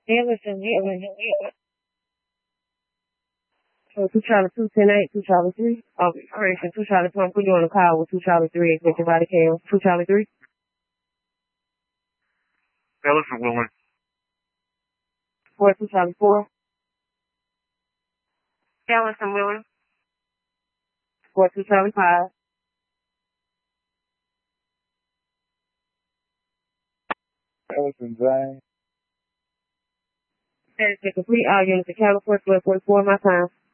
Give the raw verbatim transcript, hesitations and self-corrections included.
Ellison, yeah, so two Charlie two, ten eight, two Charlie three. Oh, correction, two Charlie two. I'm putting you on the call with two Charlie three. Executive body cam. Two Charlie three. Ellison Willing. Four two Charlie four. Ellison Willing. Four two Charlie five. Ellison James. That is the complete all units. Account for twelve forty-four. My time.